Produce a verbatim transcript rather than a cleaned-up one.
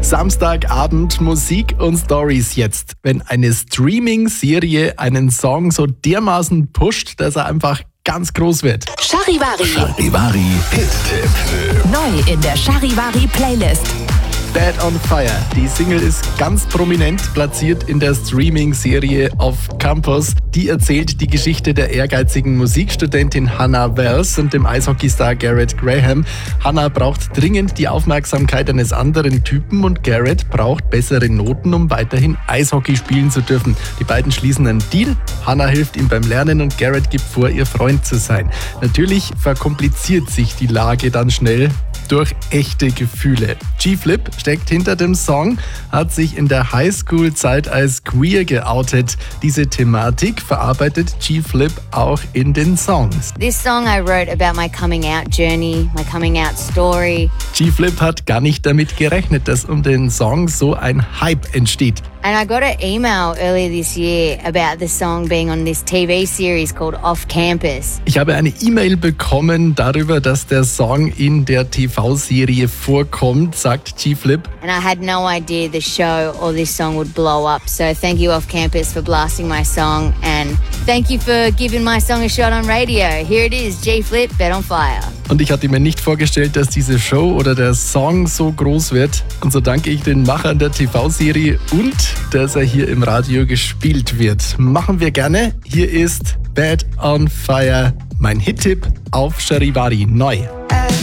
Samstagabend Musik und Stories jetzt. Wenn eine Streaming-Serie einen Song so dermaßen pusht, dass er einfach ganz groß wird. Charivari. Charivari Hit-Tipp. Neu in der Charivari Playlist. Bad on Fire. Die Single ist ganz prominent platziert in der Streaming-Serie Off Campus. Die erzählt die Geschichte der ehrgeizigen Musikstudentin Hannah Wells und dem Eishockeystar Garrett Graham. Hannah braucht dringend die Aufmerksamkeit eines anderen Typen und Garrett braucht bessere Noten, um weiterhin Eishockey spielen zu dürfen. Die beiden schließen einen Deal. Hannah hilft ihm beim Lernen und Garrett gibt vor, ihr Freund zu sein. Natürlich verkompliziert sich die Lage dann schnell durch echte Gefühle. G-Flip steckt hinter dem Song, hat sich in der Highschool-Zeit als queer geoutet. Diese Thematik verarbeitet G-Flip auch in den Songs. This song I wrote about my coming out journey, my coming out story. G-Flip hat gar nicht damit gerechnet, dass um den Song so ein Hype entsteht. And I got an email earlier this year about the song being on this T V series called Off Campus. Ich habe eine E-Mail bekommen darüber, dass der Song in der T V-Serie vorkommt, sagt G-Flip. And I had no idea the show or this song would blow up. So thank you Off Campus for blasting my song and thank you for giving my song a shot on radio. Here it is, G-Flip, Bad on Fire. Und ich hatte mir nicht vorgestellt, dass diese Show oder der Song so groß wird. Und so danke ich den Machern der T V-Serie und dass er hier im Radio gespielt wird. Machen wir gerne. Hier ist Bad on Fire, mein Hit-Tipp auf Charivari neu.